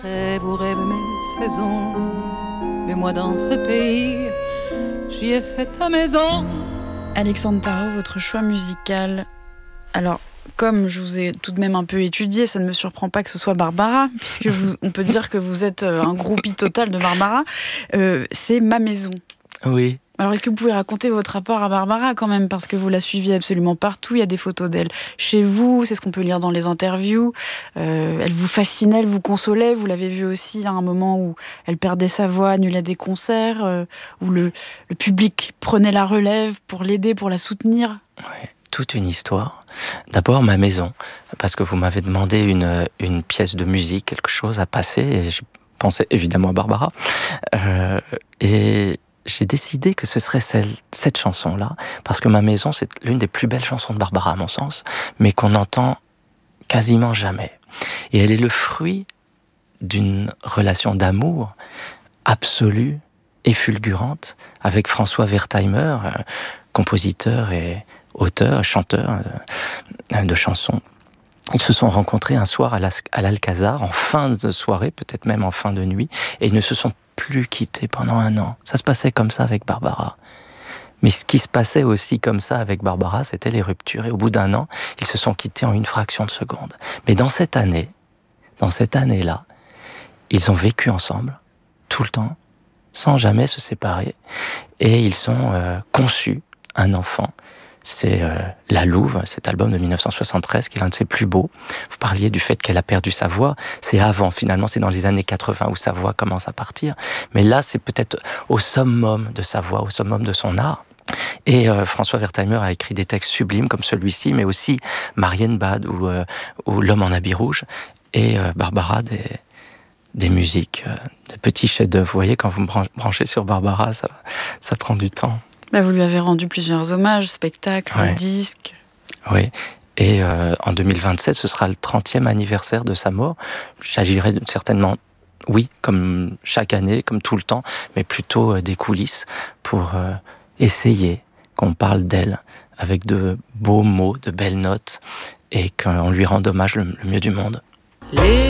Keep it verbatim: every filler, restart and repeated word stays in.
Vous rêvez mes saisons, mais moi dans ce pays, j'y ai fait ta maison. Alexandre Tarot, votre choix musical. Alors, comme je vous ai tout de même un peu étudié, ça ne me surprend pas que ce soit Barbara, puisque vous, on peut dire que vous êtes un groupie total de Barbara. Euh, c'est Ma Maison. Oui. Alors, est-ce que vous pouvez raconter votre rapport à Barbara quand même, parce que vous la suiviez absolument partout, il y a des photos d'elle chez vous, c'est ce qu'on peut lire dans les interviews. Euh, elle vous fascinait, elle vous consolait, vous l'avez vu aussi à un moment où elle perdait sa voix, annulait des concerts, euh, où le, le public prenait la relève pour l'aider, pour la soutenir. Oui, toute une histoire. D'abord, Ma Maison, parce que vous m'avez demandé une, une pièce de musique, quelque chose à passer, et je pensais évidemment à Barbara. Euh, et... j'ai décidé que ce serait celle, cette chanson-là, parce que Ma Maison, c'est l'une des plus belles chansons de Barbara, à mon sens, mais qu'on n'entend quasiment jamais. Et elle est le fruit d'une relation d'amour absolue et fulgurante avec François Wertheimer, compositeur et auteur, chanteur de chansons. Ils se sont rencontrés un soir à l'Alcazar, en fin de soirée, peut-être même en fin de nuit, et ils ne se sont plus quittés pendant un an. Ça se passait comme ça avec Barbara. Mais ce qui se passait aussi comme ça avec Barbara, c'était les ruptures. Et au bout d'un an, ils se sont quittés en une fraction de seconde. Mais dans cette année, dans cette année-là, ils ont vécu ensemble, tout le temps, sans jamais se séparer. Et ils ont euh, conçu un enfant. C'est euh, La Louve, cet album de mille neuf cent soixante-treize, qui est l'un de ses plus beaux. Vous parliez du fait qu'elle a perdu sa voix. C'est avant, finalement, c'est dans les années quatre-vingts où sa voix commence à partir. Mais là, c'est peut-être au summum de sa voix, au summum de son art. Et euh, François Wertheimer a écrit des textes sublimes comme celui-ci, mais aussi Marienbad ou, euh, ou L'Homme en habit rouge. Et euh, Barbara, des, des musiques, euh, de petits chefs-d'œuvre. Vous voyez, quand vous me branchez sur Barbara, ça, ça prend du temps. Bah, vous lui avez rendu plusieurs hommages, spectacles, ouais. disques. Oui, et euh, en deux mille vingt-sept, ce sera le trentième anniversaire de sa mort. J'agirai certainement, oui, comme chaque année, comme tout le temps, mais plutôt euh, des coulisses pour euh, essayer qu'on parle d'elle avec de beaux mots, de belles notes, et qu'on lui rende hommage le, le mieux du monde. Les